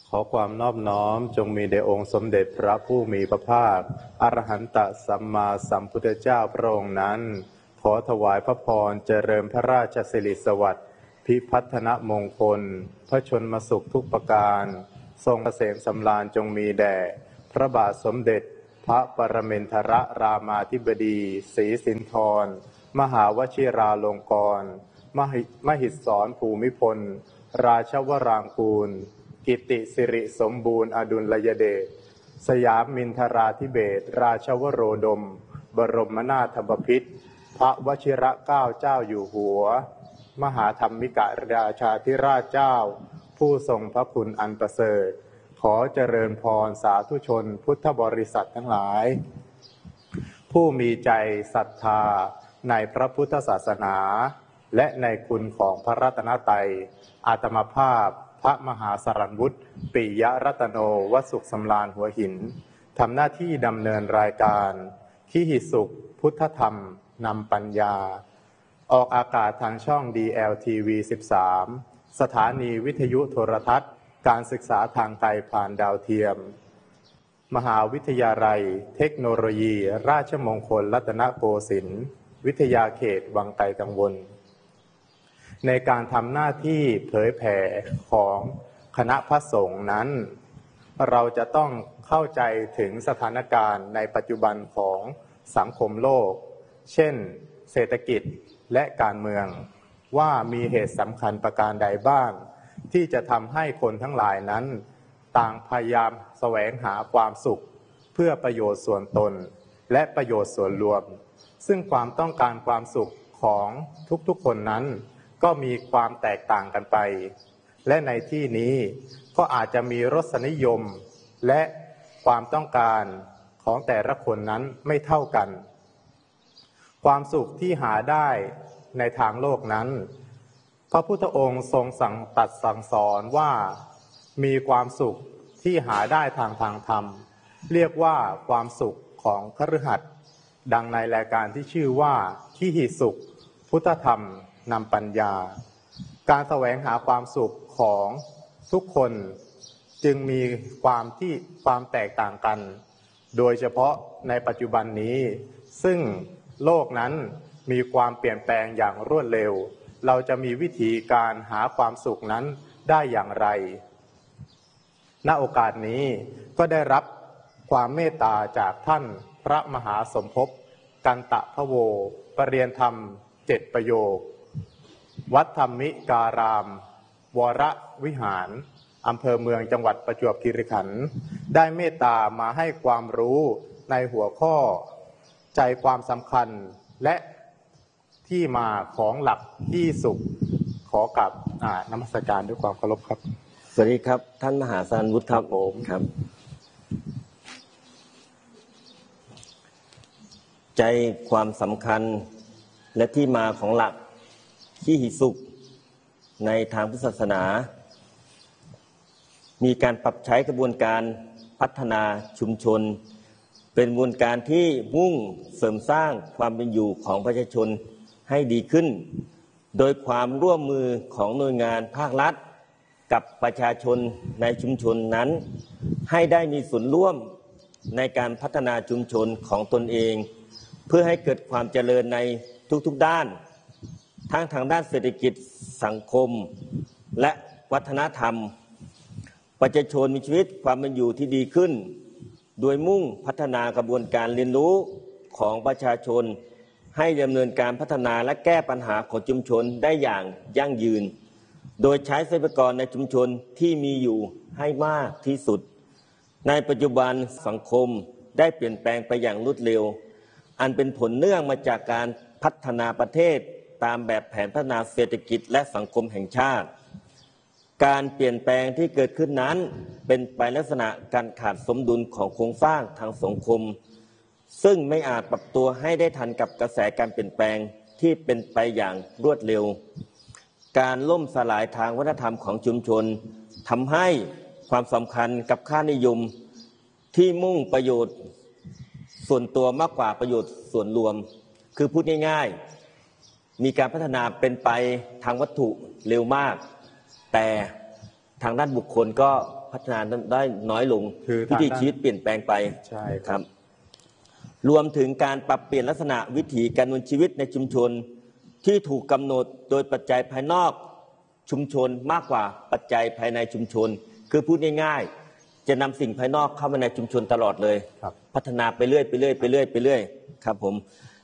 ขอความนอบน้อมจงมีแด่องค์สมเด็จพระผู้มีพระภาคอรหันตสัมมาสัมพุทธเจ้าพระองค์นั้นขอถวายพระพรเจริญพระราชสิริสวัสดิ์พิพัฒนมงคลพระชนมสุขทุกประการทรงเกษมสำราญจงมีแด่พระบาทสมเด็จพระปรมินทรรามาธิบดีศรีสินธรมหาวชิราลงกรณ์มหิศรภูมิพลราชวรางกูลกิติสิริสมบูรณ์อดุลยเดชสยามมินทราธิเบศรราชวโรดมบรมนาถบพิตรพระวชิระเกล้าเจ้าอยู่หัวมหาธรรมิกราชาธิราชเจ้าผู้ทรงพระคุณอันประเสริฐขอเจริญพรสาธุชนพุทธบริษัททั้งหลายผู้มีใจศรัทธาในพระพุทธศาสนาและในคุณของพระรัตนตรัยอาตมาภาพพระมหาสรัญวุฒิปิยรัตโนวสุขสำราญหัวหินทำหน้าที่ดำเนินรายการขิหิสุขพุทธธรรมนำปัญญาออกอากาศทางช่อง DLTV 13 สถานีวิทยุโทรทัศน์การศึกษาทางไกลผ่านดาวเทียมมหาวิทยาลัยเทคโนโลยีราชมงคลรัตนโกสินทร์วิทยาเขตวังไกลกังวลในการทำหน้าที่เผยแผ่ของคณะพระสงฆ์นั้นเราจะต้องเข้าใจถึงสถานการณ์ในปัจจุบันของสังคมโลกเช่นเศรษฐกิจและการเมืองว่ามีเหตุสำคัญประการใดบ้างที่จะทำให้คนทั้งหลายนั้นต่างพยายามแสวงหาความสุขเพื่อประโยชน์ส่วนตนและประโยชน์ส่วนรวมซึ่งความต้องการความสุขของทุกๆคนนั้นก็มีความแตกต่างกันไปและในที่นี้ก็อาจจะมีรสนิยมและความต้องการของแต่ละคนนั้นไม่เท่ากันความสุขที่หาได้ในทางโลกนั้นพระพุทธองค์ทรงสั่งสอนว่ามีความสุขที่หาได้ทางธรรมเรียกว่าความสุขของคฤหัสถ์ดังในรายการที่ชื่อว่าขิหิสุขพุทธธรรมนำปัญญาการแสวงหาความสุขของทุกคนจึงมีความแตกต่างกันโดยเฉพาะในปัจจุบันนี้ซึ่งโลกนั้นมีความเปลี่ยนแปลงอย่างรวดเร็วเราจะมีวิธีการหาความสุขนั้นได้อย่างไรณโอกาสนี้ก็ได้รับความเมตตาจากท่านพระมหาสมภพกันตะพโวประเรียนธรรม7ประโยควัดธรรมิการามวรวิหารอำเภอเมืองจังหวัดประจวบคีรีขันธ์ได้เมตตามาให้ความรู้ในหัวข้อใจความสำคัญและที่มาของหลักที่สุขขอกับนมัสการด้วยความเคารพครับสวัสดีครับท่านมหาสรัญวุฒิครับผมครับใจความสำคัญและที่มาของหลักขิหิสุขในทางพุทธศาสนามีการปรับใช้กระบวนการพัฒนาชุมชนเป็นกระบวนการที่มุ่งเสริมสร้างความเป็นอยู่ของประชาชนให้ดีขึ้นโดยความร่วมมือของหน่วยงานภาครัฐกับประชาชนในชุมชนนั้นให้ได้มีส่วนร่วมในการพัฒนาชุมชนของตนเองเพื่อให้เกิดความเจริญในทุกๆด้านทั้งทางด้านเศรษฐกิจสังคมและวัฒนธรรมประชาชนมีชีวิตความเป็นอยู่ที่ดีขึ้นโดยมุ่งพัฒนากระบวนการเรียนรู้ของประชาชนให้ดำเนินการพัฒนาและแก้ปัญหาของชุมชนได้อย่างยั่งยืนโดยใช้ทรัพยากรในชุมชนที่มีอยู่ให้มากที่สุดในปัจจุบันสังคมได้เปลี่ยนแปลงไปอย่างรวดเร็วอันเป็นผลเนื่องมาจากการพัฒนาประเทศตามแบบแผนพัฒนาเศรษฐกิจและสังคมแห่งชาติการเปลี่ยนแปลงที่เกิดขึ้นนั้นเป็นไปลักษณะการขาดสมดุลของโครงสร้างทางสังคมซึ่งไม่อาจปรับตัวให้ได้ทันกับกระแสการเปลี่ยนแปลงที่เป็นไปอย่างรวดเร็วการล่มสลายทางวัฒนธรรมของชุมชนทำให้ความสำคัญกับค่านิยมที่มุ่งประโยชน์ส่วนตัวมากกว่าประโยชน์ส่วนรวมคือพูดง่ายๆมีการพัฒนาเป็นไปทางวัตถุเร็วมากแต่ทางด้านบุคคลก็พัพัฒนาได้น้อยลงคือวิถีชีวิตเปลี่ยนแปลงไปใช่ครับรวมถึงการปรับเปลี่ยนลักษณะวิถีการดำเนินชีวิตในชุมชนที่ถูกกำหนดโดยปัจจัยภายนอกชุมชนมากกว่าปัจจัยภายในชุมชนคือพูดง่ายๆจะนำสิ่งภายนอกเข้ามาในชุมชนตลอดเลยพัฒนาไปเรื่อยครับผม